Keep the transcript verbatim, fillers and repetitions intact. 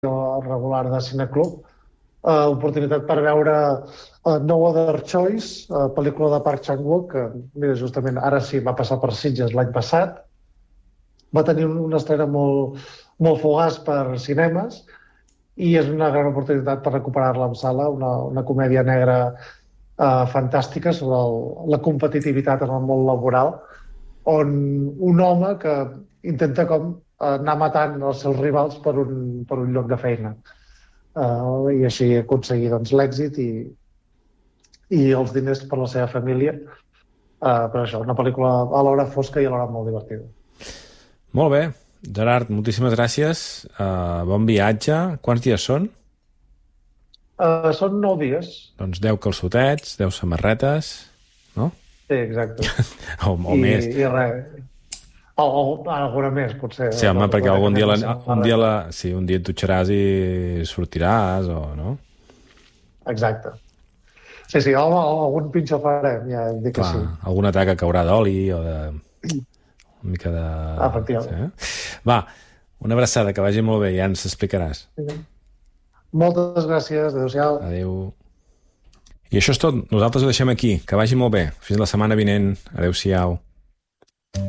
regular de Cineclub, uh, oportunitat per veure uh, No Other Choice, uh, pel·lícula de Park Chan-wook, que mira, justament ara sí va passar per Sitges l'any passat. Va tenir una estrena molt, molt fugaç per cinemes i és una gran oportunitat per recuperar-la en sala, una, una comèdia negra uh, fantàstica sobre el, la competitivitat en el món laboral, on un home que intenta com anar matant els seus rivals per un, per un lloc de feina. Uh, I així aconseguir doncs, l'èxit i, i els diners per la seva família. Uh, per això, una pel·lícula alhora fosca i alhora molt divertida. Molt bé. Gerard, moltíssimes gràcies. Uh, bon viatge. Quants dies són? Uh, són nou dies. Doncs deu calçotets, deu samarretes, no? Sí, exacte. o, o I, més. I res. O, o alguna més, potser. Sí, home, perquè algun dia, la, un, dia la, res. sí, un dia et dutxaràs i sortiràs, o no? Exacte. Sí, sí, home, algun pinxo farem, ja dic que Clar, sí. alguna taca caurà d'oli o de... una mica de... Efectivament. Sí. Va, una abraçada, que vagi molt bé, ja ens explicaràs. Moltes gràcies, adéu-siau. Adéu. I això és tot, nosaltres ho deixem aquí, que vagi molt bé. Fins la setmana vinent, adéu-siau.